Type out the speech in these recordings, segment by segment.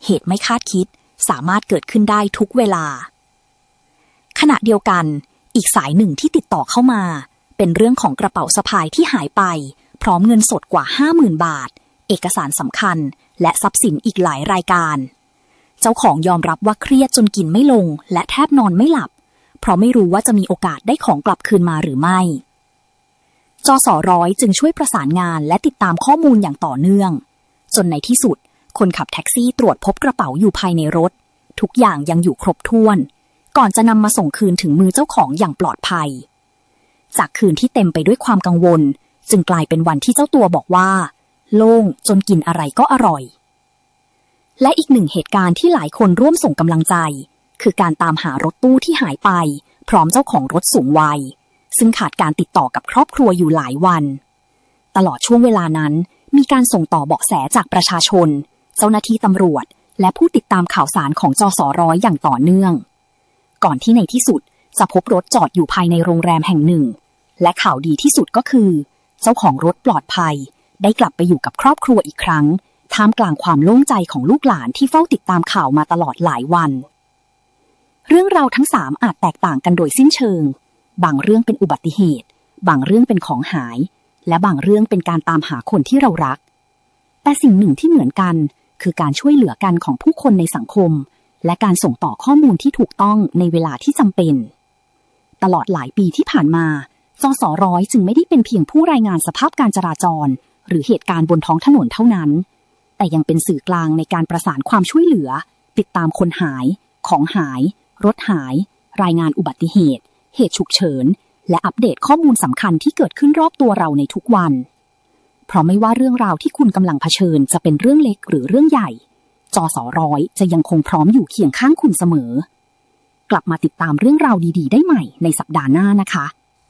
เหตุไม่คาดคิดสามารถเกิดขึ้นได้ทุกเวลาขณะเดียวกันอีกสายหนึ่งที่ติดต่อเข้ามาเป็นเรื่องของกระเป๋าสะพายที่หายไปพร้อมเงินสดกว่า 50,000 บาทเอกสารสำคัญและทรัพย์สินอีกหลายรายการเจ้าของยอมรับว่าเครียดจนกินไม่ลงและแทบนอนไม่หลับเพราะไม่รู้ว่าจะมีโอกาสได้ของกลับคืนมาหรือไม่จส.ร้อยจึงช่วยประสานงานและติดตามข้อมูลอย่างต่อเนื่องจนในที่สุดคนขับแท็กซี่ตรวจพบกระเป๋าอยู่ภายในรถทุกอย่างยังอยู่ครบถ้วนก่อนจะนำมาส่งคืนถึงมือเจ้าของอย่างปลอดภัยจากคืนที่เต็มไปด้วยความกังวลจึงกลายเป็นวันที่เจ้าตัวบอกว่าโล่งจนกินอะไรก็อร่อยและอีกหนึ่งเหตุการณ์ที่หลายคนร่วมส่งกำลังใจคือการตามหารถตู้ที่หายไปพร้อมเจ้าของรถสูงวัยซึ่งขาดการติดต่อกับครอบครัวอยู่หลายวันตลอดช่วงเวลานั้นมีการส่งต่อเบาะแสจากประชาชนเจ้าหน้าที่ตำรวจและผู้ติดตามข่าวสารของจส.ร้อยอย่างต่อเนื่องก่อนที่ในที่สุดจะพบรถจอดอยู่ภายในโรงแรมแห่งหนึ่งและข่าวดีที่สุดก็คือเจ้าของรถปลอดภัยได้กลับไปอยู่กับครอบครัวอีกครั้งท่ามกลางความโล่งใจของลูกหลานที่เฝ้าติดตามข่าวมาตลอดหลายวันเรื่องราวทั้ง3อาจแตกต่างกันโดยสิ้นเชิงบางเรื่องเป็นอุบัติเหตุบางเรื่องเป็นของหายและบางเรื่องเป็นการตามหาคนที่เรารักแต่สิ่งหนึ่งที่เหมือนกันคือการช่วยเหลือกันของผู้คนในสังคมและการส่งต่อข้อมูลที่ถูกต้องในเวลาที่จำเป็นตลอดหลายปีที่ผ่านมาจส.ร้อยจึงไม่ได้เป็นเพียงผู้รายงานสภาพการจราจรหรือเหตุการณ์บนท้องถนนเท่านั้นแต่ยังเป็นสื่อกลางในการประสานความช่วยเหลือติดตามคนหายของหายรถหายรายงานอุบัติเหตุเหตุฉุกเฉินและอัปเดตข้อมูลสำคัญที่เกิดขึ้นรอบตัวเราในทุกวันเพราะไม่ว่าเรื่องราวที่คุณกำลังเผชิญจะเป็นเรื่องเล็กหรือเรื่องใหญ่จส.ร้อยจะยังคงพร้อมอยู่เคียงข้างคุณเสมอกลับมาติดตามเรื่องราวดีๆได้ใหม่ในสัปดาห์หน้านะคะ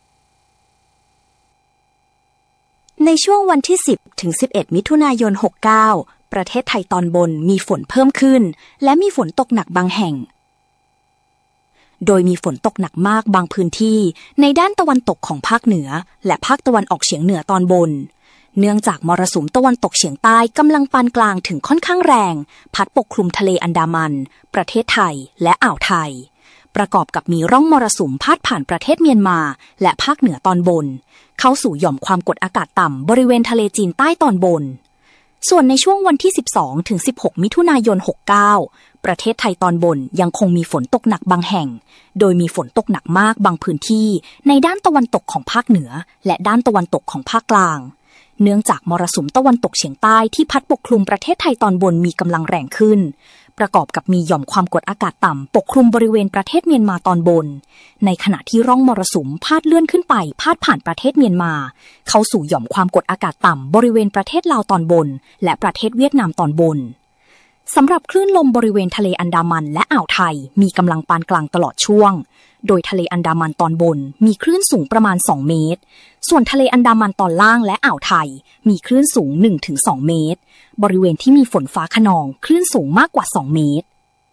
ในช่วงวันที่10ถึง11มิถุนายน69ประเทศไทยตอนบนมีฝนเพิ่มขึ้นและมีฝนตกหนักบางแห่งโดยมีฝนตกหนักมากบางพื้นที่ในด้านตะวันตกของภาคเหนือและภาคตะวันออกเฉียงเหนือตอนบนเนื่องจากมรสุมตะวันตกเฉียงใต้กำลังปานกลางถึงค่อนข้างแรงพัดปกคลุมทะเลอันดามันประเทศไทยและอ่าวไทยประกอบกับมีร่องมรสุมพาดผ่านประเทศเมียนมาและภาคเหนือตอนบนเข้าสู่หย่อมความกดอากาศต่ำบริเวณทะเลจีนใต้ตอนบนส่วนในช่วงวันที่12ถึง16มิถุนายน69ประเทศไทยตอนบนยังคงมีฝนตกหนักบางแห่งโดยมีฝนตกหนักมากบางพื้นที่ในด้านตะวันตกของภาคเหนือและด้านตะวันตกของภาคกลางเนื่องจากมรสุมตะวันตกเฉียงใต้ที่พัดปกคลุมประเทศไทยตอนบนมีกำลังแรงขึ้นประกอบกับมีหย่อมความกดอากาศต่ำปกคลุมบริเวณประเทศเมียนมาตอนบนในขณะที่ร่องมรสุมพาดเลื่อนขึ้นไปพาดผ่านประเทศเมียนมาเข้าสู่หย่อมความกดอากาศต่ำบริเวณประเทศลาวตอนบนและประเทศเวียดนามตอนบนสำหรับคลื่นลมบริเวณทะเลอันดามันและอ่าวไทยมีกำลังปานกลางตลอดช่วงโดยทะเลอันดามันตอนบนมีคลื่นสูงประมาณ2เมตรส่วนทะเลอันดามันตอนล่างและอ่าวไทยมีคลื่นสูง 1-2 เมตรบริเวณที่มีฝนฟ้าคะนองคลื่นสูงมากกว่า2เมตร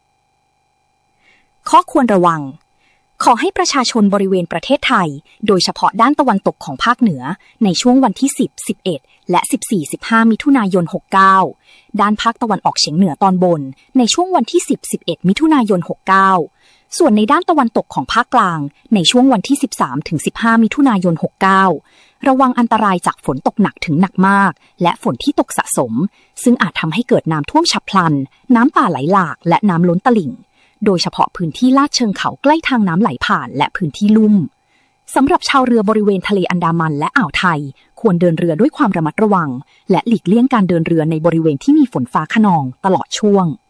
ข้อควรระวังขอให้ประชาชนบริเวณประเทศไทยโดยเฉพาะด้านตะวันตกของภาคเหนือในช่วงวันที่10 11และ14-15มิถุนายน69ด้านภาคตะวันออกเฉียงเหนือตอนบนในช่วงวันที่10 11มิถุนายน69ส่วนในด้านตะวันตกของภาคกลางในช่วงวันที่13-15มิถุนายน69ระวังอันตรายจากฝนตกหนักถึงหนักมากและฝนที่ตกสะสมซึ่งอาจทำให้เกิดน้ำท่วมฉับพลันน้ำป่าไหลหลากและน้ำล้นตลิ่งโดยเฉพาะพื้นที่ลาดเชิงเขาใกล้ทางน้ำไหลผ่านและพื้นที่ลุ่มสำหรับชาวเรือบริเวณทะเลอันดามันและอ่าวไทยควรเดินเรือด้วยความระมัดระวังและหลีกเลี่ยงการเดินเรือในบริเวณที่มีฝนฟ้าคะนองตลอดช่วง